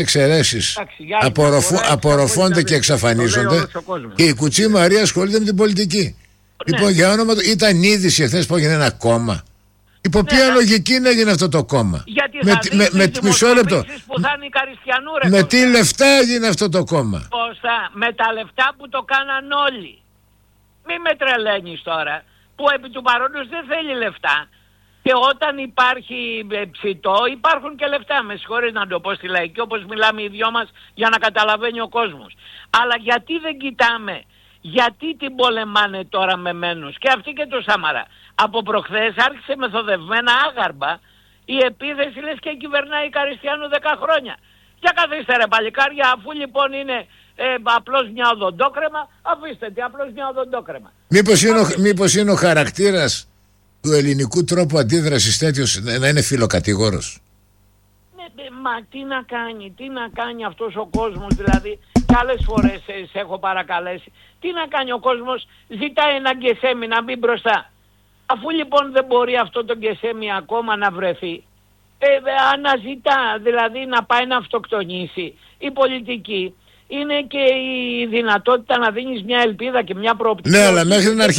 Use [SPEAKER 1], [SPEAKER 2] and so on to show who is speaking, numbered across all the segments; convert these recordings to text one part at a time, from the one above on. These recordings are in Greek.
[SPEAKER 1] εξαιρέσεις απορροφώνται και εξαφανίζονται και η Κουτσή Μαρία ασχολείται με την πολιτική. Λοιπόν, για όνομα του, ήταν είδηση εχθές που έγινε ένα κόμμα. Υπό ποια λογική έγινε αυτό το κόμμα?
[SPEAKER 2] Γιατί μισό λεπτό. Που θα είναι η Καριστιανού,
[SPEAKER 1] με τι λεφτά έγινε αυτό το κόμμα?
[SPEAKER 2] Με τα λεφτά που το κάναν όλοι. Μη με τρελαίνεις τώρα, που επί του παρόντος δεν θέλει λεφτά. Και όταν υπάρχει ψητό, υπάρχουν και λεφτά. Με συγχωρείς να το πω στη λαϊκή, όπως μιλάμε οι δυο μας, για να καταλαβαίνει ο κόσμος. Αλλά γιατί δεν κοιτάμε, γιατί την πολεμάνε τώρα με μένους? Και αυτή και το Σαμαρά. Από προχθές άρχισε μεθοδευμένα άγαρμα η επίθεση, λες και κυβερνάει η Καριστιανού 10 χρόνια. Για καθίστε ρε παλικάρια, αφού λοιπόν είναι απλώς μια οδοντόκρεμα, αφήστε τι, απλώς μια οδοντόκρεμα.
[SPEAKER 1] Μήπως είναι ο χαρακτήρας του ελληνικού τρόπου αντίδρασης τέτοιος να είναι φιλοκατηγόρος?
[SPEAKER 2] Μα τι να κάνει αυτός ο κόσμος, δηλαδή κι άλλες φορές σε έχω παρακαλέσει. Τι να κάνει ο κόσμος? Ζητάει ένα γκεσέμι να μπει μπροστά. Αφού λοιπόν δεν μπορεί αυτό το γκεσέμι ακόμα να βρεθεί, αναζητά δηλαδή να πάει να αυτοκτονήσει. Η πολιτική είναι και η δυνατότητα να δίνεις μια ελπίδα και μια προοπτική.
[SPEAKER 1] Ναι, αλλά μέχρι να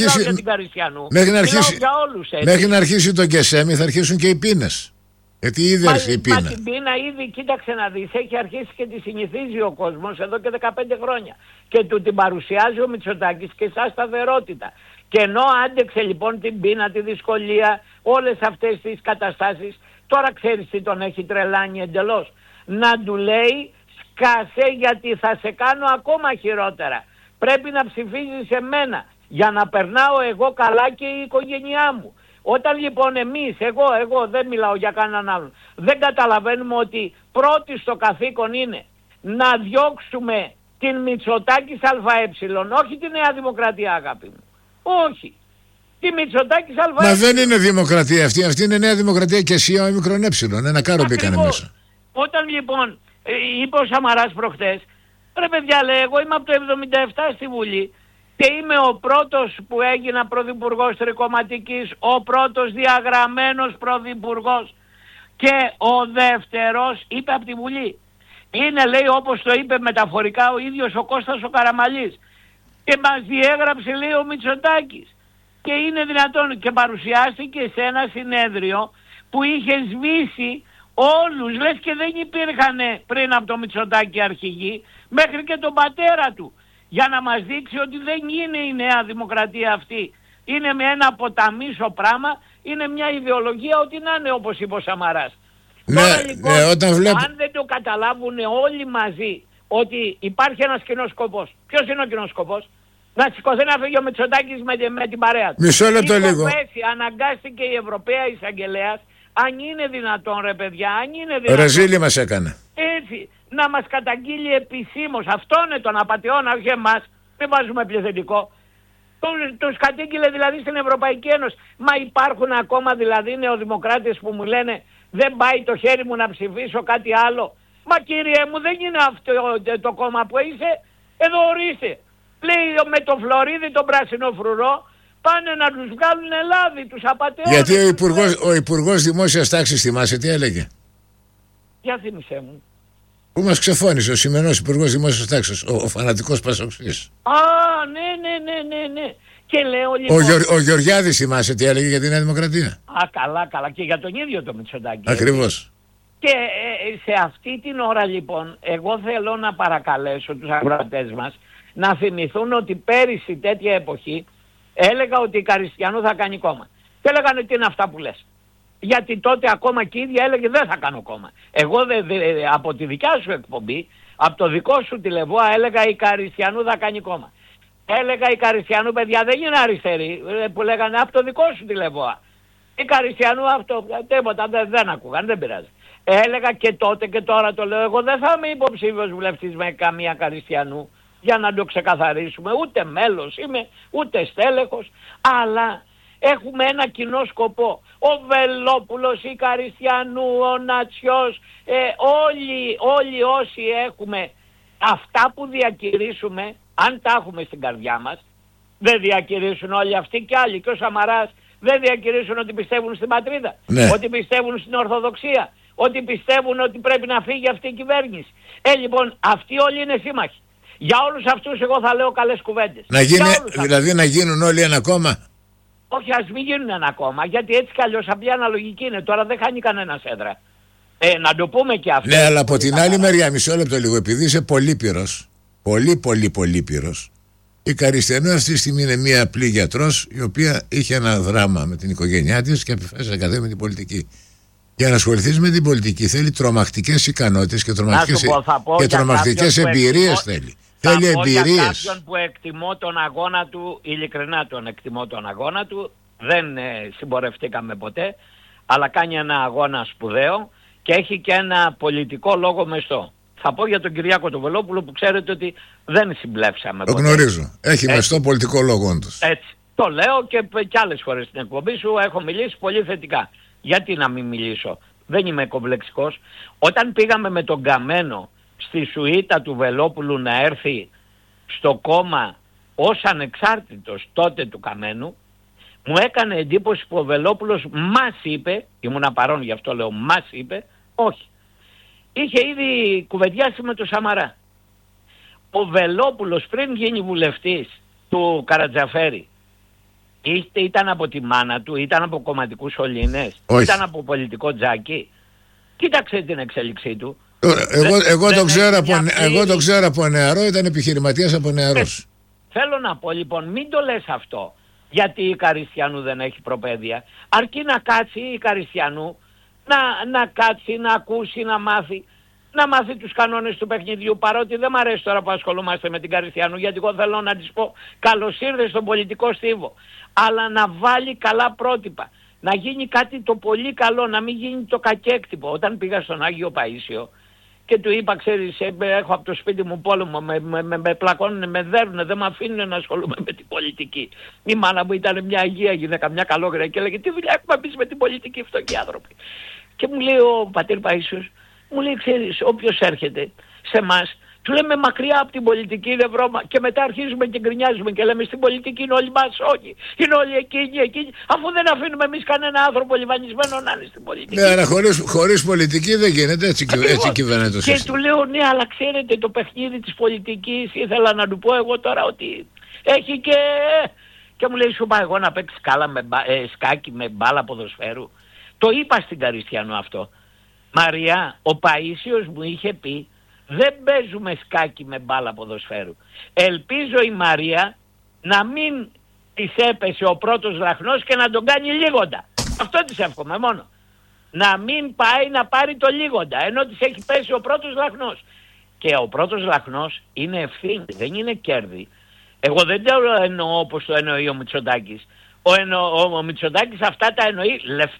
[SPEAKER 1] αρχίσει το γκεσέμι θα αρχίσουν και οι πίνες. Γιατί ήδη αρχίσει η πείνα.
[SPEAKER 2] Μα την πείνα ήδη, κοίταξε να δεις, έχει αρχίσει και τη συνηθίζει ο κόσμος εδώ και 15 χρόνια. Και του την παρουσιάζει ο Μητσοτάκης και σαν σταθερότητα. Και ενώ άντεξε λοιπόν την πείνα, τη δυσκολία, όλες αυτές τις καταστάσεις, τώρα ξέρεις τι τον έχει τρελάνει εντελώς? Να του λέει σκάσε, γιατί θα σε κάνω ακόμα χειρότερα. Πρέπει να ψηφίζεις εμένα για να περνάω εγώ καλά και η οικογένειά μου. Όταν λοιπόν εμείς, εγώ δεν μιλάω για κανέναν άλλον, δεν καταλαβαίνουμε ότι πρώτη στο καθήκον είναι να διώξουμε την Μητσοτάκης ΑΕ, όχι τη Νέα Δημοκρατία, αγάπη μου. Όχι. Τη Μητσοτάκης ΑΕ.
[SPEAKER 1] Μα δεν είναι δημοκρατία αυτή. Αυτή είναι Νέα Δημοκρατία και εσύ ο μικρόν έψιλον. Ένα κάρο μπήκανε μέσα.
[SPEAKER 2] Όταν λοιπόν είπε ο Σαμαράς προχτές, ρε παιδιά, λέει, εγώ είμαι από το 77 στη Βουλή και είμαι ο πρώτος που έγινα πρωθυπουργός τρικομματικής, ο πρώτος διαγραμμένος πρωθυπουργός, και ο δεύτερος, είπε από τη Βουλή. Είναι, λέει, όπως το είπε μεταφορικά ο ίδιος ο Κώστας ο Καραμαλής. Και μας διέγραψε, λέει, ο Μητσοτάκης. Και είναι δυνατόν, και παρουσιάστηκε σε ένα συνέδριο που είχε σβήσει όλους, λες και δεν υπήρχαν πριν από το Μητσοτάκη αρχηγοί, μέχρι και τον πατέρα του, για να μας δείξει ότι δεν είναι η Νέα Δημοκρατία αυτή. Είναι με ένα ποταμίσο πράγμα, είναι μια ιδεολογία, ότι να είναι, όπως είπε ο Σαμαράς.
[SPEAKER 1] Ναι,
[SPEAKER 2] τώρα, λοιπόν,
[SPEAKER 1] αν
[SPEAKER 2] δεν το καταλάβουν όλοι μαζί ότι υπάρχει ένας κοινός σκοπός. Ποιος είναι ο κοινός σκοπός? Να σηκωθεί να φύγει ο Μητσοτάκης με την παρέα του.
[SPEAKER 1] Μισό λεπτό λίγο.
[SPEAKER 2] Αναγκάστηκε η Ευρωπαία Εισαγγελέας, αν είναι δυνατόν, ρε παιδιά, αν είναι δυνατόν.
[SPEAKER 1] Ρεζίλη μας έκανε.
[SPEAKER 2] Έτσι, να μας καταγγείλει επισήμως. Αυτό είναι τον απατεώνα, όχι εμάς. Δεν βάζουμε πληθυντικό. Τους κατήγγειλε δηλαδή στην Ευρωπαϊκή Ένωση. Μα υπάρχουν ακόμα δηλαδή νεοδημοκράτες που μου λένε δεν πάει το χέρι μου να ψηφίσω κάτι άλλο. Μα κύριε μου, δεν είναι αυτό το κόμμα που είσαι. Εδώ ορίστε. Λέει με το φλωρίδι τον πράσινο φρουρό πάνε να τους βγάλουν λάδι, τους απατεώνες.
[SPEAKER 1] Γιατί ο Υπουργός Δημόσιας Τάξης, θυμάσαι τι έλεγε?
[SPEAKER 2] Για θύμισέ μου.
[SPEAKER 1] Που μας ξεφώνησε ο σημερινός Υπουργός Δημόσιας Τάξης, ο φανατικός Πασοξής.
[SPEAKER 2] Α, ναι. Και λέω λοιπόν...
[SPEAKER 1] Ο Γεωργιάδης, θυμάσαι τι έλεγε για τη Νέα Δημοκρατία?
[SPEAKER 2] Α, καλά. Και για τον ίδιο το Μητσοτάκη.
[SPEAKER 1] Ακριβώς.
[SPEAKER 2] Και σε αυτή την ώρα λοιπόν, εγώ θέλω να παρακαλέσω τους ακροατές μας να θυμηθούν ότι πέρυσι τέτοια εποχή έλεγα ότι η Καριστιανού θα κάνει κόμμα. Και έλεγαν τι είναι αυτά που λες. Γιατί τότε ακόμα και η ίδια έλεγε δεν θα κάνω κόμμα. Εγώ από τη δικιά σου εκπομπή, από το δικό σου τηλεβόα, έλεγα η Καριστιανού θα κάνει κόμμα. Έλεγα η Καριστιανού, παιδιά, δεν είναι αριστερή, που λέγανε από το δικό σου τηλεβόα. Η Καριστιανού αυτό, τίποτα, δεν ακούγαν, δεν πειράζει. Έλεγα και τότε και τώρα το λέω, εγώ δεν θα είμαι υποψήφιος βουλευτής με καμία Καριστιανού, για να το ξεκαθαρίσουμε, ούτε μέλος είμαι, ούτε στέλεχος, αλλά έχουμε ένα κοινό σκοπό. Ο Βελόπουλος, η Καριστιανού, ο Νατσιός, όλοι όσοι έχουμε αυτά που διακηρύσουμε, αν τα έχουμε στην καρδιά μας, δεν διακηρύσουν όλοι αυτοί και άλλοι. Και ο Σαμαράς δεν διακηρύσουν ότι πιστεύουν στην πατρίδα, ότι πιστεύουν στην Ορθοδοξία, ότι πιστεύουν ότι πρέπει να φύγει αυτή η κυβέρνηση. Λοιπόν, αυτοί όλοι είναι σύμμαχοι. Για όλους αυτούς εγώ θα λέω καλές κουβέντες.
[SPEAKER 1] Δηλαδή να γίνουν όλοι ένα κόμμα.
[SPEAKER 2] Όχι, ας μην γίνουν ένα κόμμα, γιατί έτσι κι αλλιώς απλή αναλογική είναι. Τώρα δεν χάνει κανένα έδρα. Να το πούμε και αυτό.
[SPEAKER 1] Ναι, αλλά από την άλλη μεριά, μισό λεπτό λίγο, επειδή είσαι πολύπειρος, πολύ πολύπειρος, η Καριστιανού αυτή τη στιγμή είναι μια απλή γιατρός, η οποία είχε ένα δράμα με την οικογένειά της και αποφάσισε να κατέβει με την πολιτική. Για να ασχοληθείς με την πολιτική θέλει τρομακτικές ικανότητες και τρομακτικές εμπειρίες θέλει. Θέλει εμπειρίες.
[SPEAKER 2] Για κάποιον που εκτιμώ τον αγώνα του, ειλικρινά τον εκτιμώ τον αγώνα του, δεν συμπορευτήκαμε ποτέ, αλλά κάνει ένα αγώνα σπουδαίο και έχει και ένα πολιτικό λόγο μεστό. Θα πω για τον Κυριάκο τον Βελόπουλο που ξέρετε ότι δεν συμπλέψαμε ποτέ.
[SPEAKER 1] Το γνωρίζω. Έχει μεστό πολιτικό λόγο όντως.
[SPEAKER 2] Έτσι. Το λέω και άλλες φορές στην εκπομπή σου έχω μιλήσει πολύ θετικά. Γιατί να μην μιλήσω. Δεν είμαι κομπλεξικός. Όταν πήγαμε με τον Καμένο στη σουίτα του Βελόπουλου να έρθει στο κόμμα ως ανεξάρτητος τότε του Καμένου, μου έκανε εντύπωση που ο Βελόπουλος μας είπε, ήμουνα παρόν γι' αυτό λέω μας είπε, όχι. Είχε ήδη κουβεντιάσει με τον Σαμαρά. Ο Βελόπουλος πριν γίνει βουλευτής του Καρατζαφέρη, ήταν από τη μάνα του, ήταν από κομματικούς σωλήνες, ήταν από πολιτικό τζάκι. Κοίταξε την εξέλιξή του.
[SPEAKER 1] Εγώ το ξέρω από νεαρό, ήταν επιχειρηματίας από νεαρός.
[SPEAKER 2] Θέλω να πω λοιπόν, μην το λες αυτό, γιατί η Καριστιανού δεν έχει προπαίδεια. Αρκεί να κάτσει η Καριστιανού, να κάτσει, να ακούσει, να μάθει τους κανόνες του παιχνιδιού, παρότι δεν μ' αρέσει τώρα που ασχολούμαστε με την Καριστιανού, γιατί εγώ θέλω να της πω καλώς ήρθες στον πολιτικό στίβο, αλλά να βάλει καλά πρότυπα, να γίνει κάτι το πολύ καλό, να μην γίνει το κακέκτυπο. Όταν πήγα στον Άγιο Παΐσιο και του είπα, ξέρεις, έχω από το σπίτι μου πόλεμο, με πλακώνουν, με δέρνουν, δεν με αφήνουν να ασχολούμαι με την πολιτική. Η μάνα μου ήταν μια αγία γυναίκα, μια καλόγρια και έλεγε τι δουλειά έχουμε εμείς με την πολιτική, φτωχοί άνθρωποι. Και μου λέει ο πατήρ Παΐσιος, μου λέει, ξέρεις, όποιος έρχεται σε εμάς, του λέμε μακριά από την πολιτική είναι βρώμα και μετά αρχίζουμε και γκρινιάζουμε και λέμε στην πολιτική είναι όλοι μας, όχι, είναι όλοι εκείνοι, αφού δεν αφήνουμε εμείς κανένα άνθρωπο λιβανισμένο να είναι στην πολιτική.
[SPEAKER 1] Ναι, αλλά χωρίς πολιτική δεν γίνεται, έτσι κυβερνάει το σύστημα.
[SPEAKER 2] Και του λέω, ναι, αλλά ξέρετε το παιχνίδι της πολιτικής, ήθελα να του πω εγώ τώρα ότι έχει και μου λέει, σου πάω εγώ να παίξεις σκάκι με μπάλα ποδοσφαίρου. Το είπα στην Καριστιανού αυτό. Μαριά, ο Παΐσιος μου είχε πει, δεν παίζουμε σκάκι με μπάλα ποδοσφαίρου. Ελπίζω η Μαρία να μην της έπεσε ο πρώτος λαχνός και να τον κάνει λίγοντα. Αυτό της εύχομαι μόνο. Να μην πάει να πάρει το λίγοντα, ενώ της έχει πέσει ο πρώτος λαχνός. Και ο πρώτος λαχνός είναι ευθύνη, δεν είναι κέρδη. Εγώ δεν το εννοώ όπως το εννοεί ο Μητσοτάκης. Ο Μητσοτάκης αυτά τα εννοεί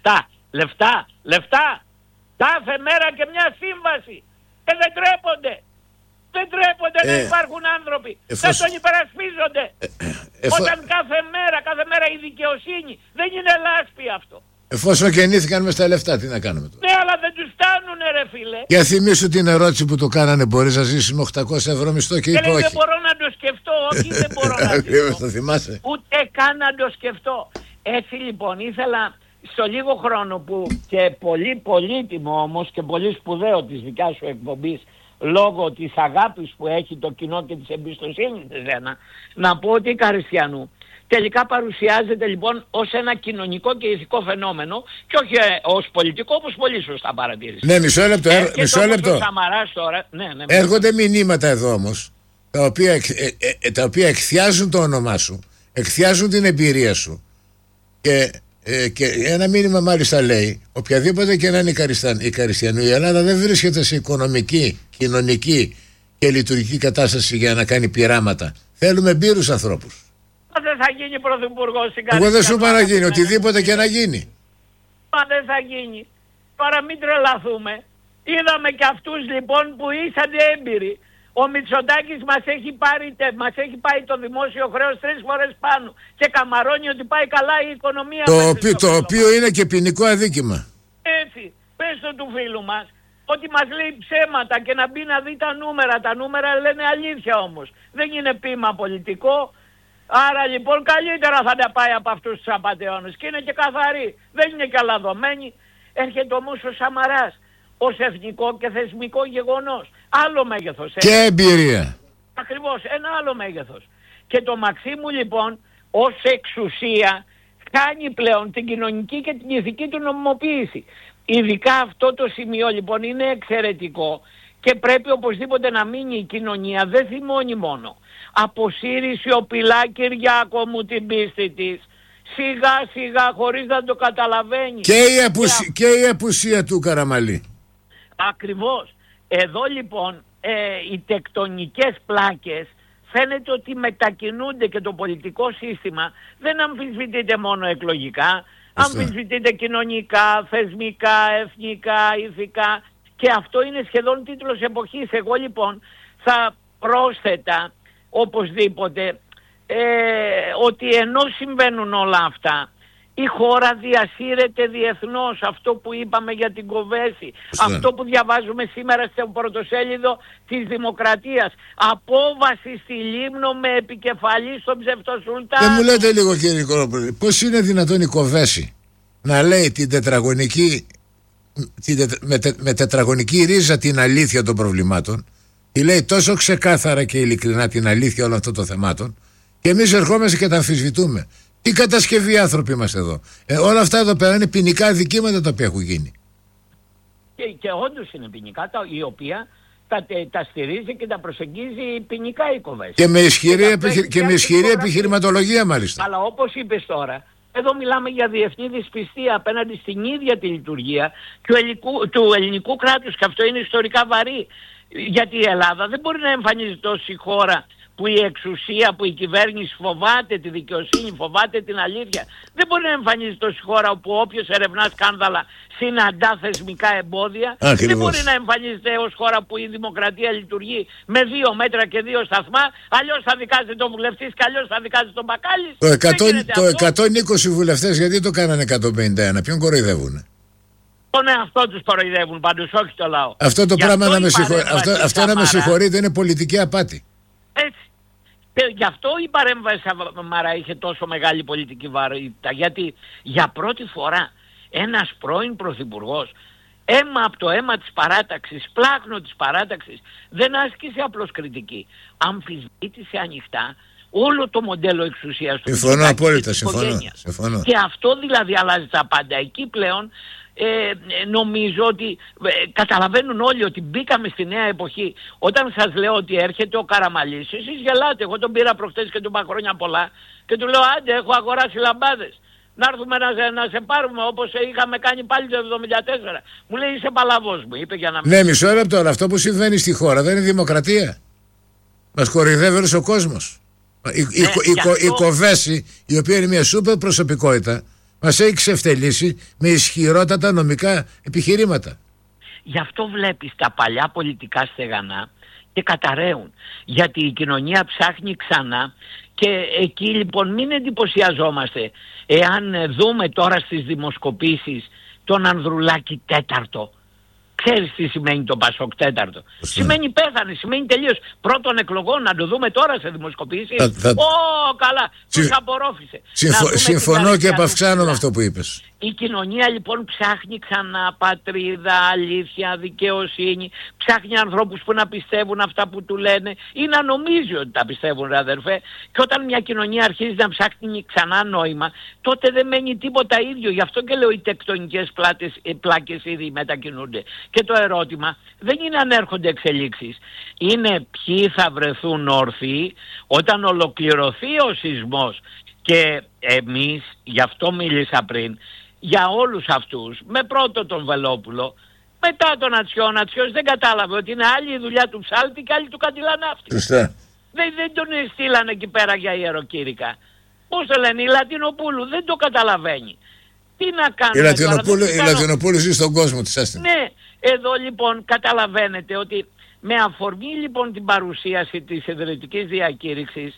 [SPEAKER 2] λεφτά. Κάθε μέρα και μια σύμβαση. Και δεν τρέπονται. Δεν τρέπονται να υπάρχουν άνθρωποι. Δεν τον υπερασπίζονται. Όταν κάθε μέρα η δικαιοσύνη δεν είναι λάσπη αυτό.
[SPEAKER 1] Εφόσον γεννήθηκαν μες στα λεφτά, τι να κάνουμε τώρα.
[SPEAKER 2] Ναι, αλλά δεν τους φτάνουνε ρε φίλε.
[SPEAKER 1] Για θυμίσου την ερώτηση που το κάνανε, μπορείς να ζήσεις με 800€ μισθό και είπε όχι.
[SPEAKER 2] Δεν μπορώ να το σκεφτώ, όχι δεν μπορώ να το σκεφτώ.
[SPEAKER 1] Το θυμάσαι.
[SPEAKER 2] Ούτε καν να το σκεφτώ. Έτσι λοιπόν ήθελα στο λίγο χρόνο που και πολύ πολύτιμο όμως και πολύ σπουδαίο της δικιάς σου εκπομπής λόγω της αγάπης που έχει το κοινό και της εμπιστοσύνης σε εσένα, να πω ότι η Καριστιανού τελικά παρουσιάζεται λοιπόν ως ένα κοινωνικό και ηθικό φαινόμενο και όχι ως πολιτικό, όπως πολύ σωστά παρατήρησε.
[SPEAKER 1] Ναι, μισό λεπτό.
[SPEAKER 2] Τώρα, ναι,
[SPEAKER 1] έρχονται μηνύματα εδώ όμως τα οποία εκθιάζουν το όνομά σου, εκθιάζουν την εμπειρία σου και ένα μήνυμα μάλιστα λέει, οποιαδήποτε και να είναι η Καριστιανού, η Ελλάδα δεν βρίσκεται σε οικονομική, κοινωνική και λειτουργική κατάσταση για να κάνει πειράματα. Θέλουμε εμπειρούς ανθρώπους.
[SPEAKER 2] Δεν θα γίνει πρωθυπουργός στην Καριστιανού.
[SPEAKER 1] Εγώ δεν σου είπα να γίνει, οτιδήποτε και να γίνει.
[SPEAKER 2] Μα δεν θα γίνει. Τώρα μην τρελαθούμε. Είδαμε και αυτούς λοιπόν που ήσαν έμπειροι. Ο Μητσοτάκης μας έχει πάει το δημόσιο χρέος 3 φορές πάνω και καμαρώνει ότι πάει καλά η οικονομία.
[SPEAKER 1] Το οποίο είναι και ποινικό αδίκημα.
[SPEAKER 2] Έτσι, πες το του φίλου μας ότι μας λέει ψέματα και να μπει να δει τα νούμερα. Τα νούμερα λένε αλήθεια όμως. Δεν είναι ποίημα πολιτικό. Άρα λοιπόν καλύτερα θα τα πάει από αυτούς τους απατεώνες και είναι και καθαροί. Δεν είναι και αλαδωμένοι. Έρχεται όμως ο Σαμαράς, ως εθνικό και θεσμικό γεγονός. Άλλο μέγεθος.
[SPEAKER 1] Και εμπειρία.
[SPEAKER 2] Ακριβώς, ένα άλλο μέγεθος. Και το Μαξίμου λοιπόν ως εξουσία κάνει πλέον την κοινωνική και την ηθική του νομιμοποίηση. Ειδικά αυτό το σημείο λοιπόν είναι εξαιρετικό και πρέπει οπωσδήποτε να μείνει η κοινωνία. Δεν θυμώνει μόνο. Αποσύρει σιωπηλά, Κυριάκο μου, την πίστη της. Σιγά σιγά χωρίς να το καταλαβαίνει.
[SPEAKER 1] Και η απουσία του Καραμαλή.
[SPEAKER 2] Ακριβώς. Εδώ λοιπόν οι τεκτονικές πλάκες φαίνεται ότι μετακινούνται και το πολιτικό σύστημα δεν αμφισβητείται μόνο εκλογικά, αμφισβητείται κοινωνικά, θεσμικά, εθνικά, ηθικά και αυτό είναι σχεδόν τίτλος εποχής. Εγώ λοιπόν θα πρόσθετα οπωσδήποτε ότι ενώ συμβαίνουν όλα αυτά η χώρα διασύρεται διεθνώς, αυτό που είπαμε για την Κοβέση, αυτό που διαβάζουμε σήμερα στο πρωτοσέλιδο της Δημοκρατίας, απόβαση στη Λίμνο με επικεφαλή στον ψευτοσουλτάνο.
[SPEAKER 1] Δεν μου λέτε λίγο κύριε Νικολόπουλε, πώς είναι δυνατόν η Κοβέση να λέει την τετραγωνική, με τετραγωνική ρίζα την αλήθεια των προβλημάτων, τη λέει τόσο ξεκάθαρα και ειλικρινά την αλήθεια όλων αυτών των θεμάτων και εμείς ερχόμαστε και τα αμφισβητούμε. Τι κατασκευή άνθρωποι είμαστε εδώ. Όλα αυτά εδώ πέρα είναι ποινικά δικήματα τα οποία έχουν γίνει.
[SPEAKER 2] Και όντως είναι ποινικά, η οποία τα στηρίζει και τα προσεγγίζει ποινικά η Κοβέση.
[SPEAKER 1] Και με ισχυρή επιχειρηματολογία μάλιστα.
[SPEAKER 2] Αλλά όπως είπες τώρα, εδώ μιλάμε για διεθνή δυσπιστία απέναντι στην ίδια τη λειτουργία του ελληνικού κράτους και αυτό είναι ιστορικά βαρύ. Γιατί η Ελλάδα δεν μπορεί να εμφανίζεται ως η χώρα που η εξουσία, που η κυβέρνηση φοβάται τη δικαιοσύνη, φοβάται την αλήθεια. Δεν μπορεί να εμφανίζεται ως η χώρα όπου όποιος ερευνά σκάνδαλα συναντά θεσμικά εμπόδια.
[SPEAKER 1] Ακριβώς.
[SPEAKER 2] Δεν μπορεί να εμφανίζεται ως χώρα που η δημοκρατία λειτουργεί με 2 μέτρα και 2 σταθμά. Αλλιώς θα δικάζει τον βουλευτής και αλλιώς θα δικάζει τον Μπακάλης.
[SPEAKER 1] Το 120 βουλευτές γιατί το κάνανε 151, ποιον κοροϊδεύουνε?
[SPEAKER 2] Τον εαυτό τους κοροϊδεύουν πάντως, όχι το λαό.
[SPEAKER 1] Αυτό το πράγμα αυτό να με συγχωρείτε είναι πολιτική απάτη.
[SPEAKER 2] Έτσι. Και γι' αυτό η παρέμβαση Σαμαρά είχε τόσο μεγάλη πολιτική βαρύτητα. Γιατί για πρώτη φορά ένας πρώην πρωθυπουργός, αίμα από το αίμα της παράταξης, πλάκνο της παράταξης, δεν άσκησε απλώς κριτική. Αμφισβήτησε ανοιχτά όλο το μοντέλο εξουσίας του.
[SPEAKER 1] Συμφωνώ απόλυτα, συμφωνώ.
[SPEAKER 2] Και αυτό δηλαδή αλλάζει τα πάντα. Εκεί πλέον νομίζω ότι καταλαβαίνουν όλοι ότι μπήκαμε στη νέα εποχή. Όταν σας λέω ότι έρχεται ο Καραμαλής, εσείς γελάτε. Εγώ τον πήρα προχτές και του είπα χρόνια πολλά και του λέω άντε έχω αγοράσει λαμπάδες να έρθουμε να σε πάρουμε όπως είχαμε κάνει πάλι το 1974. Μου λέει είσαι παλαβός μου, είπε, για να μην...
[SPEAKER 1] Ναι, μισό λεπτό, αλλά αυτό που συμβαίνει στη χώρα δεν είναι δημοκρατία? Μας κορυδεύει όλος ο κόσμος. Η Κοβέση, η οποία είναι μια σούπερ προσωπικότητα, μας έχει ξεφτελίσει με ισχυρότατα νομικά επιχειρήματα.
[SPEAKER 2] Γι' αυτό βλέπεις τα παλιά πολιτικά στεγανά και καταραίουν. Γιατί η κοινωνία ψάχνει ξανά και εκεί λοιπόν μην εντυπωσιαζόμαστε εάν δούμε τώρα στις δημοσκοπήσεις τον Ανδρουλάκη τέταρτο. Ξέρεις τι σημαίνει το Πασόκ τέταρτο? Σημαίνει πέθανε, σημαίνει τελείως. Πρώτων εκλογών, να το δούμε τώρα σε δημοσκοπήσεις. Καλά, τους απορρόφησε.
[SPEAKER 1] Συμφωνώ και επαυξάνω με αυτό που είπες.
[SPEAKER 2] Η κοινωνία λοιπόν ψάχνει ξανά πατρίδα, αλήθεια, δικαιοσύνη. Ψάχνει ανθρώπους που να πιστεύουν αυτά που του λένε ή να νομίζει ότι τα πιστεύουν, ρε αδερφέ. Και όταν μια κοινωνία αρχίζει να ψάχνει ξανά νόημα, τότε δεν μένει τίποτα ίδιο. Γι' αυτό και λέω οι τεκτονικές πλάκες ήδη μετακινούνται. Και το ερώτημα δεν είναι αν έρχονται εξελίξεις. Είναι ποιοι θα βρεθούν όρθιοι όταν ολοκληρωθεί ο σεισμός. Και εμείς, γι' αυτό μίλησα πριν, για όλους αυτούς, με πρώτο τον Βελόπουλο, μετά τον Ατσιός δεν κατάλαβε ότι είναι άλλη η δουλειά του ψάλτη και άλλη του καντιλανάφτη. Δεν τον στείλανε εκεί πέρα για ιεροκήρυκα. Πώς το λένε, η Λατινοπούλου δεν το καταλαβαίνει. Τι να κάνουμε
[SPEAKER 1] η Λατινοπούλου ζει στον κόσμο της έστεινε.
[SPEAKER 2] Ναι, εδώ λοιπόν καταλαβαίνετε ότι με αφορμή λοιπόν την παρουσίαση της ιδρυτικής διακήρυξης,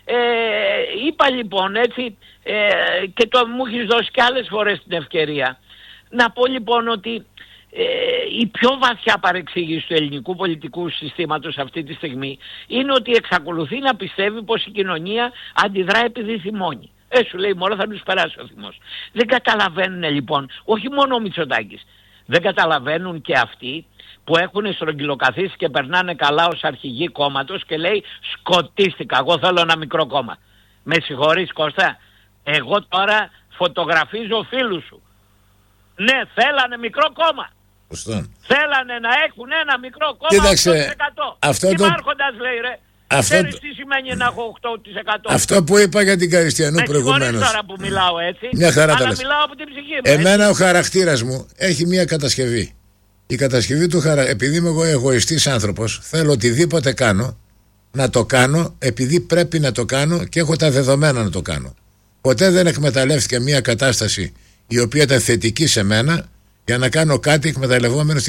[SPEAKER 2] είπα λοιπόν έτσι και το μου έχεις δώσει και άλλες φορές την ευκαιρία να πω λοιπόν ότι η πιο βαθιά παρεξήγηση του ελληνικού πολιτικού συστήματος αυτή τη στιγμή είναι ότι εξακολουθεί να πιστεύει πως η κοινωνία αντιδρά επειδή θυμώνει. Σου λέει μόνο θα τους περάσει ο θυμός. Δεν καταλαβαίνουν λοιπόν, όχι μόνο ο Μητσοτάκης, Δεν καταλαβαίνουν και αυτοί που έχουν στρογγυλοκαθίσει και περνάνε καλά ως αρχηγοί κόμματος και λέει σκοτίστηκα, εγώ θέλω ένα μικρό κόμμα. Με συγχωρείς Κώστα, εγώ τώρα φωτογραφίζω φίλους σου. Ναι, θέλανε μικρό κόμμα. Θέλανε να έχουν ένα μικρό κόμμα.
[SPEAKER 1] Κοίταξε,
[SPEAKER 2] 8%. Υπάρχοντας λέει ρε. Ξέρεις τι σημαίνει να έχω 8%.
[SPEAKER 1] Αυτό που είπα για την Καριστιανού προηγουμένως.
[SPEAKER 2] Με τώρα που μιλάω έτσι.
[SPEAKER 1] Μια χαρά τα λες.
[SPEAKER 2] Μιλάω από την ψυχή μου.
[SPEAKER 1] Εμένα
[SPEAKER 2] έτσι.
[SPEAKER 1] Ο χαρακτήρας μου έχει μια κατασκευή. Η κατασκευή του επειδή είμαι εγώ εγωιστής άνθρωπος, θέλω οτιδήποτε κάνω να το κάνω επειδή πρέπει να το κάνω και έχω τα δεδομένα να το κάνω. Ποτέ δεν εκμεταλλεύτηκα μια κατάσταση η οποία ήταν θετική σε μένα για να κάνω κάτι εκμεταλλευόμενο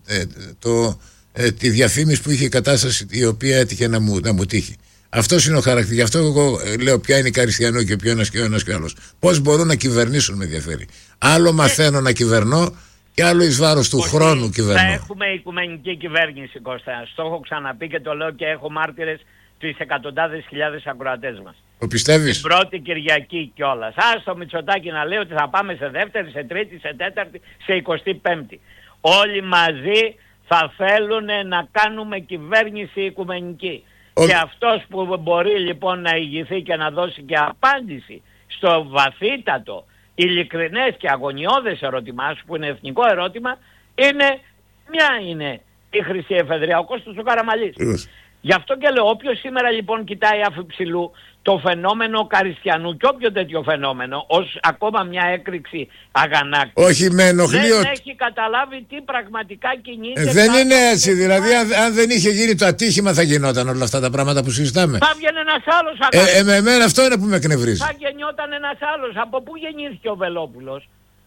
[SPEAKER 1] τη διαφήμιση που είχε η κατάσταση η οποία έτυχε να μου τύχει. Αυτός είναι ο χαρακτήρας. Γι' αυτό εγώ λέω ποια είναι η Καριστιανού και ποιο ένας και ο ένας και ο άλλος. Πώς μπορούν να κυβερνήσουν με ενδιαφέρει. Άλλο μαθαίνω να κυβερνώ και άλλο εις βάρος του χρόνου κυβερνώ.
[SPEAKER 2] Θα έχουμε οικουμενική κυβέρνηση, Κώστα. Στο έχω ξαναπεί και το λέω και έχω μάρτυρες τις εκατοντάδες χιλιάδες ακροατές μας.
[SPEAKER 1] Το πιστεύεις?
[SPEAKER 2] Την πρώτη Κυριακή κιόλας. Στο Μητσοτάκη να λέει ότι θα πάμε σε δεύτερη, σε τρίτη, σε τέταρτη, σε 25η. Όλοι μαζί θα θέλουν να κάνουμε κυβέρνηση οικουμενική. Και αυτός που μπορεί λοιπόν να ηγηθεί και να δώσει και απάντηση στο βαθύτατο, ειλικρινές και αγωνιώδες ερώτημά σου που είναι εθνικό ερώτημα, είναι η Χρυσή Εφεδρεία, ο Κώστας ο Καραμαλής. Γι' αυτό και λέω, όποιος σήμερα λοιπόν κοιτάει αφιψηλού το φαινόμενο Καριστιανού και όποιο τέτοιο φαινόμενο ως ακόμα μια έκρηξη αγανάκτηση,
[SPEAKER 1] όχι με ενοχλεί,
[SPEAKER 2] δεν έχει καταλάβει τι πραγματικά κινείται.
[SPEAKER 1] Δεν είναι έτσι, δηλαδή αν δεν είχε γίνει το ατύχημα θα γινόταν όλα αυτά τα πράγματα που συζητάμε.
[SPEAKER 2] Θα βγαίνει ένας άλλος
[SPEAKER 1] εμένα αυτό είναι που με εκνευρίζει.
[SPEAKER 2] Θα γεννιόταν ένας άλλος. Από πού γεννήθηκε ο Βελόπουλος?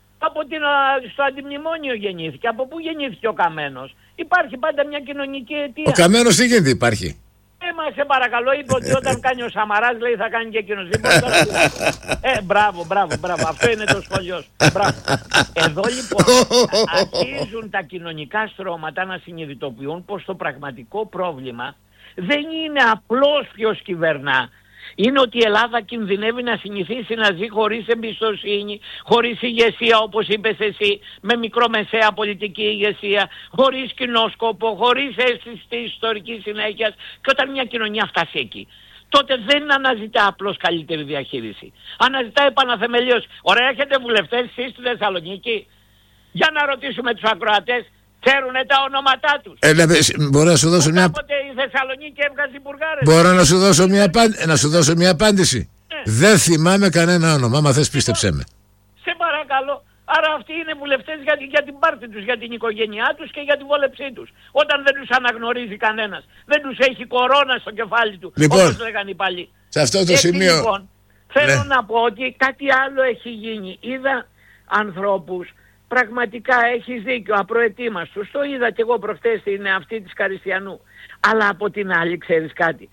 [SPEAKER 2] Στο αντιμνημόνιο γεννήθηκε. Από πού γεννήθηκε ο Καμένος? Υπάρχει πάντα μια κοινωνική αιτία.
[SPEAKER 1] Ο Καμένος τι γίνεται, υπάρχει?
[SPEAKER 2] Μα σε παρακαλώ, είπε ότι όταν κάνει ο Σαμαράς λέει θα κάνει και εκείνος. Μπράβο. Αυτό είναι το σχολείο σου. Μπράβο. Εδώ λοιπόν αρχίζουν τα κοινωνικά στρώματα να συνειδητοποιούν πως το πραγματικό πρόβλημα δεν είναι απλώς ποιος κυβερνά. Είναι ότι η Ελλάδα κινδυνεύει να συνηθίσει να ζει χωρίς εμπιστοσύνη, χωρίς ηγεσία όπως είπες εσύ, με μικρομεσαία πολιτική ηγεσία, χωρίς κοινόσκοπο, χωρίς αίσθηση της ιστορικής συνέχειας. Και όταν μια κοινωνία φτάσει εκεί, τότε δεν αναζητά απλώς καλύτερη διαχείριση. Αναζητά επαναθεμελίωση. Ωραία, έχετε βουλευτές εσείς στη Θεσσαλονίκη? Για να ρωτήσουμε τους ακροατές. Ξέρουνε τα ονόματά τους.
[SPEAKER 1] Μπορώ να σου δώσω μια...
[SPEAKER 2] Κάποτε η Θεσσαλονίκη έβγαζε μπουργάρες.
[SPEAKER 1] Μπορώ να σου δώσω μια απάντηση. Δεν θυμάμαι κανένα όνομα. Άμα θες πίστεψέ με.
[SPEAKER 2] Σε παρακαλώ. Άρα αυτοί είναι βουλευτές για την πάρτη τους, για την οικογένειά τους και για την βόλεψή τους. Όταν δεν τους αναγνωρίζει κανένας. Δεν τους έχει κορώνα στο κεφάλι του.
[SPEAKER 1] Λοιπόν,
[SPEAKER 2] όπως λέγανε οι παλιοί.
[SPEAKER 1] Σε αυτό το σημείο...
[SPEAKER 2] Λοιπόν, θέλω να πω ότι κάτι άλλο έχει γίνει. Είδα ανθρώπους. Πραγματικά έχεις δίκιο, απροετοίμαστος. Το είδα και εγώ προχτές στην αυτή της Καριστιανού. Αλλά από την άλλη ξέρεις κάτι.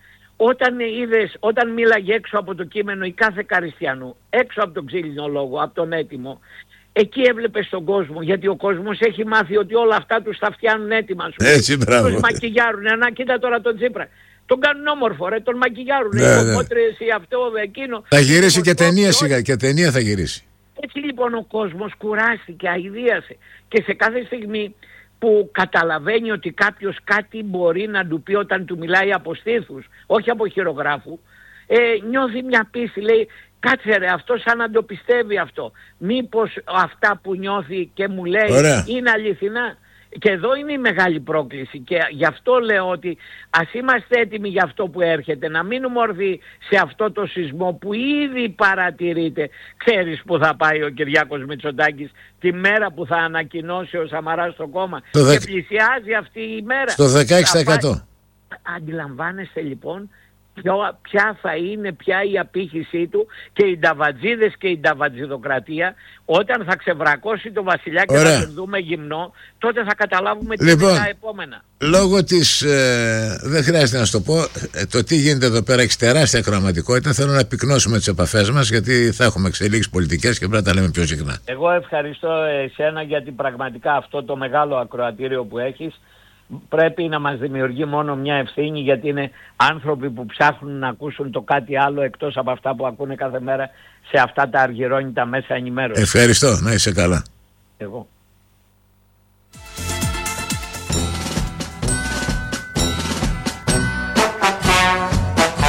[SPEAKER 2] Όταν μίλαγε έξω από το κείμενο η κάθε Καριστιανού, έξω από τον ξύλινο λόγο, από τον έτοιμο, εκεί έβλεπες τον κόσμο. Γιατί ο κόσμος έχει μάθει ότι όλα αυτά τους τα φτιάνουν έτοιμα.
[SPEAKER 1] Έτσι, μπράβο.
[SPEAKER 2] Τους μακιγιάρουν. Κοίτα τώρα τον Τσίπρα. Τον κάνουν όμορφο, τον μακιγιάρουν. Αυτό, εκείνο.
[SPEAKER 1] Θα γυρίσει και ταινία σιγά. Και ταινία θα γυρίσει.
[SPEAKER 2] Έτσι λοιπόν ο κόσμος κουράστηκε, αηδίασε και σε κάθε στιγμή που καταλαβαίνει ότι κάποιος κάτι μπορεί να του πει όταν του μιλάει από στήθους, όχι από χειρογράφου, νιώθει μια πίστη, λέει κάτσε ρε αυτό σαν να το πιστεύει αυτό, μήπως αυτά που νιώθει και μου λέει είναι αληθινά. Και εδώ είναι η μεγάλη πρόκληση και γι' αυτό λέω ότι ας είμαστε έτοιμοι για αυτό που έρχεται, να μείνουμε ορθοί σε αυτό το σεισμό που ήδη παρατηρείται. Ξέρεις που θα πάει ο Κυριάκος Μητσοτάκης τη μέρα που θα ανακοινώσει ο Σαμαράς στο κόμμα και πλησιάζει αυτή η μέρα.
[SPEAKER 1] Στο 16%.
[SPEAKER 2] Αντιλαμβάνεστε λοιπόν ποια θα είναι η απήχησή του και οι νταβατζίδες και η νταβατζιδοκρατία όταν θα ξεβρακώσει το βασιλιά και θα τον δούμε γυμνό, τότε θα καταλάβουμε τι είναι τα επόμενα.
[SPEAKER 1] Λόγω της, δεν χρειάζεται να σου το πω, το τι γίνεται εδώ πέρα έχει τεράστια ακροαματικότητα. Θέλω να πυκνώσουμε τις επαφές μας γιατί θα έχουμε εξελίξεις πολιτικές και πρέπει να τα λέμε πιο συχνά.
[SPEAKER 2] Εγώ ευχαριστώ εσένα γιατί πραγματικά αυτό το μεγάλο ακροατήριο που έχεις πρέπει να μας δημιουργεί μόνο μια ευθύνη γιατί είναι άνθρωποι που ψάχνουν να ακούσουν το κάτι άλλο εκτός από αυτά που ακούνε κάθε μέρα σε αυτά τα αργυρώνητα μέσα ενημέρωση.
[SPEAKER 1] Ευχαριστώ, να είσαι καλά.
[SPEAKER 2] Εγώ.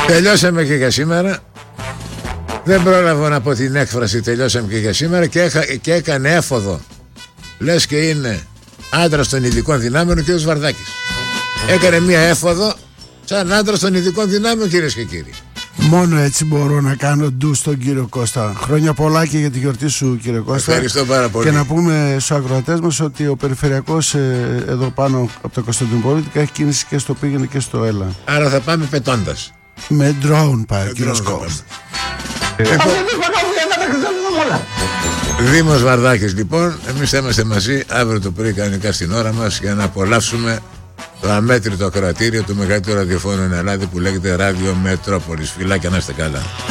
[SPEAKER 1] Τελειώσαμε και για σήμερα. Δεν πρόλαβα να πω την έκφραση τελειώσαμε και για σήμερα και έκανε έφοδο. Λες και είναι άντρας των ειδικών δυνάμεων ο κ. Βαρδάκης. Έκανε μία έφοδο σαν άντρας των ειδικών δυνάμεων, κυρίες και κύριοι.
[SPEAKER 3] Μόνο έτσι μπορώ να κάνω ντου στον κύριο Κώστα. Χρόνια πολλά και για τη γιορτή σου, κύριε Κώστα.
[SPEAKER 1] Ευχαριστώ πάρα πολύ.
[SPEAKER 3] Και να πούμε στους ακροατές μας ότι ο περιφερειακός εδώ πάνω από το Κωνσταντινούπολη έχει κίνηση και στο πήγαινε και στο έλα.
[SPEAKER 1] Άρα θα πάμε πετώντας.
[SPEAKER 3] Με drone πάει ο κύριος Κώστα.
[SPEAKER 1] Δήμος Βαρδάκης λοιπόν. Εμείς θα είμαστε μαζί αύριο το πρωί κανονικά στην ώρα μας για να απολαύσουμε το αμέτρητο ακροατήριο του μεγαλύτερου ραδιοφώνου στην Ελλάδα που λέγεται Ράδιο Μετρόπολης. Φιλάκια, να είστε καλά.